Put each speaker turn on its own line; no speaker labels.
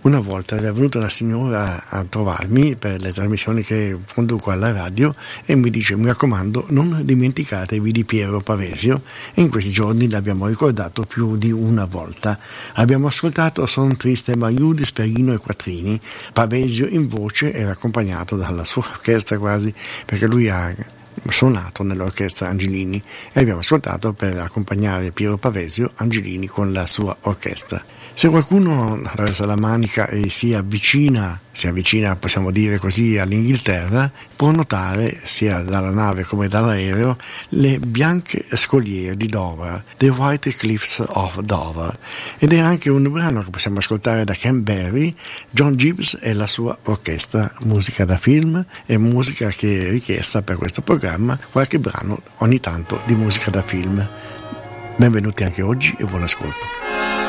Una volta era venuta la signora a trovarmi per le trasmissioni che conduco alla radio e mi dice: mi raccomando, non dimenticatevi di Piero Pavesio, e in questi giorni l'abbiamo ricordato più di una volta. Abbiamo ascoltato Son triste ma Iudis, Perino e Quattrini. Pavesio in voce era accompagnato dalla sua orchestra quasi, perché lui ha suonato nell'orchestra Angelini, e abbiamo ascoltato per accompagnare Piero Pavesio Angelini con la sua orchestra. Se qualcuno attraversa la Manica e si avvicina, possiamo dire così, all'Inghilterra, può notare sia dalla nave come dall'aereo le bianche scogliere di Dover, The White Cliffs of Dover, ed è anche un brano che possiamo ascoltare da Ken Berry, John Gibbs e la sua orchestra, musica da film e musica che è richiesta per questo programma, qualche brano ogni tanto di musica da film. Benvenuti anche oggi e buon ascolto.